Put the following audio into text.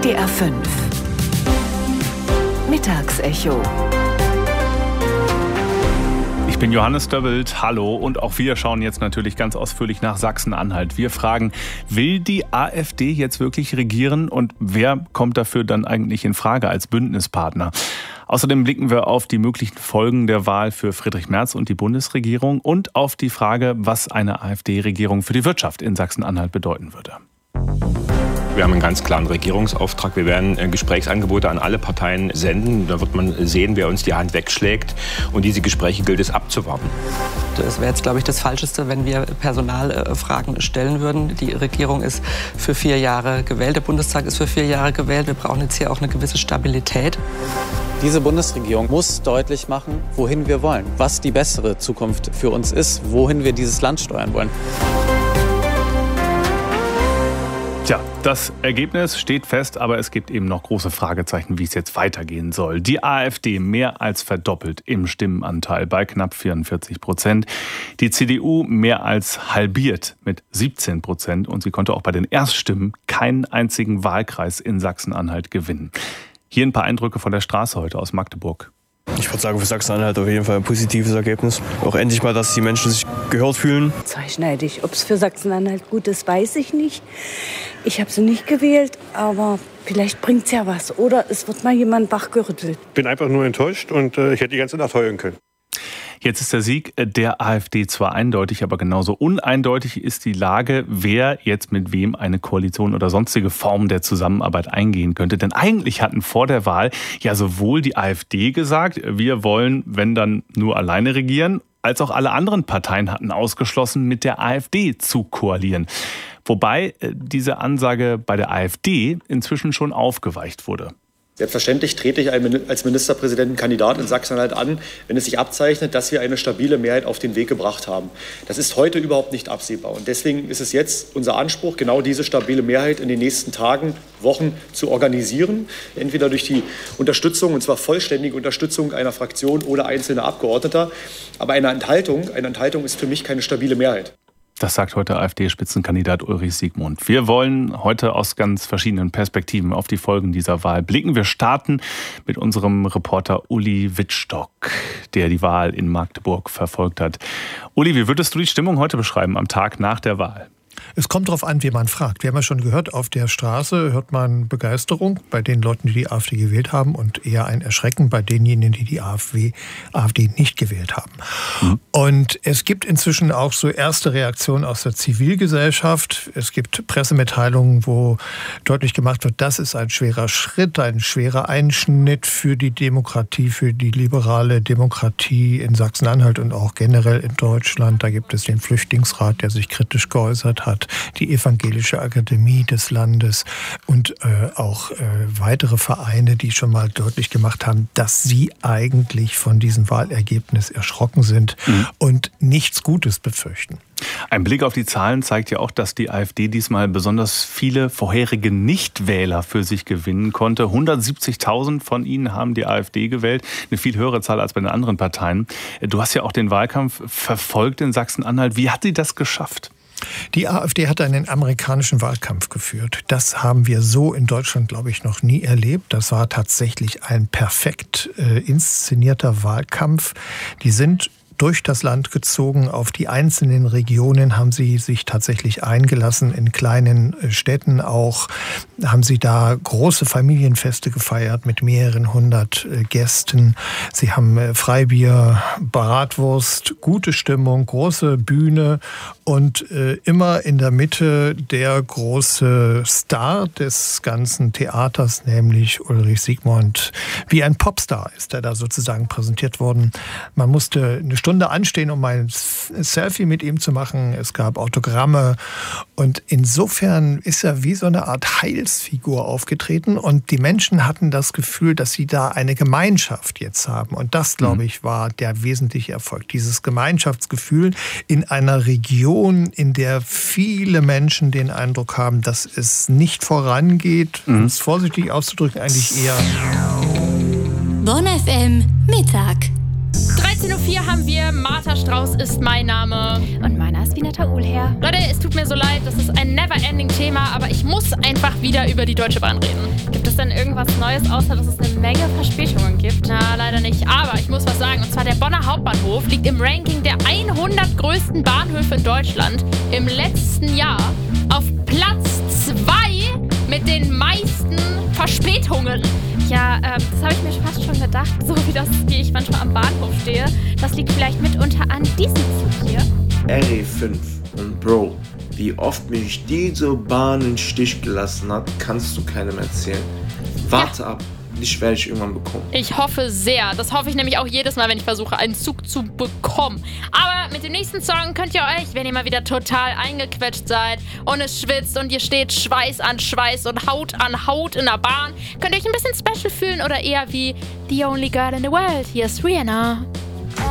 WDR 5 Mittagsecho. Ich bin Johannes Döbbelt, hallo, und auch wir schauen jetzt natürlich ganz ausführlich nach Sachsen-Anhalt. Wir fragen, will die AfD jetzt wirklich regieren und wer kommt dafür dann eigentlich in Frage als Bündnispartner? Außerdem blicken wir auf die möglichen Folgen der Wahl für Friedrich Merz und die Bundesregierung und auf die Frage, was eine AfD-Regierung für die Wirtschaft in Sachsen-Anhalt bedeuten würde. Wir haben einen ganz klaren Regierungsauftrag. Wir werden Gesprächsangebote an alle Parteien senden. Da wird man sehen, wer uns die Hand wegschlägt. Und diese Gespräche gilt es abzuwarten. Es wäre jetzt, glaube ich, das Falscheste, wenn wir Personalfragen stellen würden. Die Regierung ist für 4 Jahre gewählt. Der Bundestag ist für 4 Jahre gewählt. Wir brauchen jetzt hier auch eine gewisse Stabilität. Diese Bundesregierung muss deutlich machen, wohin wir wollen, was die bessere Zukunft für uns ist, wohin wir dieses Land steuern wollen. Tja, das Ergebnis steht fest, aber es gibt eben noch große Fragezeichen, wie es jetzt weitergehen soll. Die AfD mehr als verdoppelt im Stimmenanteil bei knapp 44%. Die CDU mehr als halbiert mit 17% und sie konnte auch bei den Erststimmen keinen einzigen Wahlkreis in Sachsen-Anhalt gewinnen. Hier ein paar Eindrücke von der Straße heute aus Magdeburg. Ich würde sagen, für Sachsen-Anhalt auf jeden Fall ein positives Ergebnis. Auch endlich mal, dass die Menschen sich gehört fühlen. Zweischneidig. Ob es für Sachsen-Anhalt gut ist, weiß ich nicht. Ich habe sie nicht gewählt, aber vielleicht bringt es ja was. Oder es wird mal jemand wachgerüttelt. Ich bin einfach nur enttäuscht und ich hätte die ganze Nacht heulen können. Jetzt ist der Sieg der AfD zwar eindeutig, aber genauso uneindeutig ist die Lage, wer jetzt mit wem eine Koalition oder sonstige Form der Zusammenarbeit eingehen könnte. Denn eigentlich hatten vor der Wahl ja sowohl die AfD gesagt, wir wollen, wenn dann, nur alleine regieren, als auch alle anderen Parteien hatten ausgeschlossen, mit der AfD zu koalieren. Wobei diese Ansage bei der AfD inzwischen schon aufgeweicht wurde. Selbstverständlich trete ich als Ministerpräsidentenkandidat in Sachsen-Anhalt an, wenn es sich abzeichnet, dass wir eine stabile Mehrheit auf den Weg gebracht haben. Das ist heute überhaupt nicht absehbar. Und deswegen ist es jetzt unser Anspruch, genau diese stabile Mehrheit in den nächsten Tagen, Wochen zu organisieren. Entweder durch die Unterstützung, und zwar vollständige Unterstützung einer Fraktion oder einzelner Abgeordneter. Aber eine Enthaltung ist für mich keine stabile Mehrheit. Das sagt heute AfD-Spitzenkandidat Ulrich Siegmund. Wir wollen heute aus ganz verschiedenen Perspektiven auf die Folgen dieser Wahl blicken. Wir starten mit unserem Reporter Uli Wittstock, der die Wahl in Magdeburg verfolgt hat. Uli, wie würdest du die Stimmung heute beschreiben am Tag nach der Wahl? Es kommt darauf an, wie man fragt. Wir haben ja schon gehört, auf der Straße hört man Begeisterung bei den Leuten, die die AfD gewählt haben und eher ein Erschrecken bei denjenigen, die die AfD nicht gewählt haben. Mhm. Und es gibt inzwischen auch so erste Reaktionen aus der Zivilgesellschaft. Es gibt Pressemitteilungen, wo deutlich gemacht wird, das ist ein schwerer Schritt, ein schwerer Einschnitt für die Demokratie, für die liberale Demokratie in Sachsen-Anhalt und auch generell in Deutschland. Da gibt es den Flüchtlingsrat, der sich kritisch geäußert hat, die Evangelische Akademie des Landes und auch weitere Vereine, die schon mal deutlich gemacht haben, dass sie eigentlich von diesem Wahlergebnis erschrocken sind und nichts Gutes befürchten. Ein Blick auf die Zahlen zeigt ja auch, dass die AfD diesmal besonders viele vorherige Nichtwähler für sich gewinnen konnte. 170.000 von ihnen haben die AfD gewählt, eine viel höhere Zahl als bei den anderen Parteien. Du hast ja auch den Wahlkampf verfolgt in Sachsen-Anhalt. Wie hat sie das geschafft? Die AfD hat einen amerikanischen Wahlkampf geführt. Das haben wir so in Deutschland, glaube ich, noch nie erlebt. Das war tatsächlich ein perfekt inszenierter Wahlkampf. Die sind durch das Land gezogen. Auf die einzelnen Regionen haben sie sich tatsächlich eingelassen. In kleinen Städten auch haben sie da große Familienfeste gefeiert mit mehreren hundert Gästen. Sie haben Freibier, Bratwurst, gute Stimmung, große Bühne und immer in der Mitte der große Star des ganzen Theaters, nämlich Ulrich Siegmund. Wie ein Popstar ist er da sozusagen präsentiert worden. Man musste eine Stunde anstehen, um ein Selfie mit ihm zu machen. Es gab Autogramme und insofern ist er wie so eine Art Heilsfigur aufgetreten und die Menschen hatten das Gefühl, dass sie da eine Gemeinschaft jetzt haben und das, glaube ich, war der wesentliche Erfolg. Dieses Gemeinschaftsgefühl in einer Region, in der viele Menschen den Eindruck haben, dass es nicht vorangeht, um es vorsichtig auszudrücken, eigentlich eher Bonn FM Mittag. 13 16.04 Uhr haben wir Martha Strauß ist mein Name. Und meiner ist Vineta Uhlherr. Leute, es tut mir so leid, das ist ein Never-Ending-Thema, aber ich muss einfach wieder über die Deutsche Bahn reden. Gibt es denn irgendwas Neues, außer dass es eine Menge Verspätungen gibt? Na, leider nicht. Aber ich muss was sagen. Und zwar der Bonner Hauptbahnhof liegt im Ranking der 100 größten Bahnhöfe in Deutschland im letzten Jahr auf Platz 2 mit den meisten Verspätungen. Ja, das habe ich mir fast schon gedacht, so wie ich manchmal am Bahnhof stehe. Das liegt vielleicht mitunter an diesem Zug hier. RE5 und Bro, wie oft mich diese Bahn im Stich gelassen hat, kannst du keinem erzählen. Warte ab, dich werde ich irgendwann bekommen. Ich hoffe sehr. Das hoffe ich nämlich auch jedes Mal, wenn ich versuche, einen Zug zu bekommen. Aber mit dem nächsten Song könnt ihr euch, wenn ihr mal wieder total eingequetscht seid und es schwitzt und ihr steht Schweiß an Schweiß und Haut an Haut in der Bahn, könnt ihr euch ein bisschen special fühlen oder eher wie The Only Girl in the World. Hier ist Rihanna.